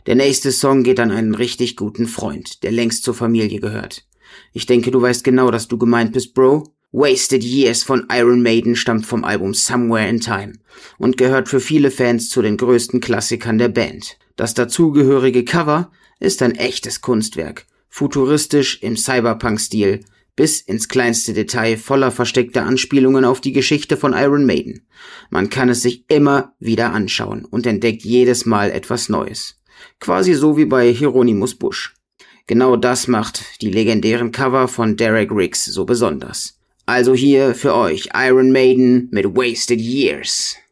Der nächste Song geht an einen richtig guten Freund, der längst zur Familie gehört. Ich denke, du weißt genau, dass du gemeint bist, Bro. Wasted Years von Iron Maiden stammt vom Album Somewhere in Time und gehört für viele Fans zu den größten Klassikern der Band. Das dazugehörige Cover ist ein echtes Kunstwerk, futuristisch im Cyberpunk-Stil, bis ins kleinste Detail voller versteckter Anspielungen auf die Geschichte von Iron Maiden. Man kann es sich immer wieder anschauen und entdeckt jedes Mal etwas Neues. Quasi so wie bei Hieronymus Busch. Genau das macht die legendären Cover von Derek Riggs so besonders. Also hier für euch Iron Maiden mit Wasted Years.